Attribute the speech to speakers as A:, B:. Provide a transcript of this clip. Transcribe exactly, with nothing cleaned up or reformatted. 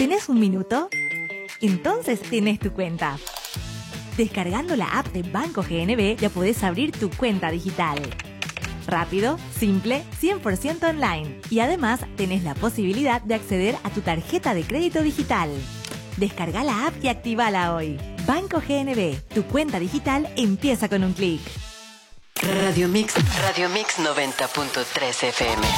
A: ¿Tenés un minuto? Entonces tenés tu cuenta. Descargando la app de Banco G N B ya podés abrir tu cuenta digital. Rápido, simple, cien por ciento online. Y además tenés la posibilidad de acceder a tu tarjeta de crédito digital. Descarga la app y actívala hoy. Banco G N B, tu cuenta digital empieza con un clic.
B: Radio Mix, Radio Mix noventa punto tres F M.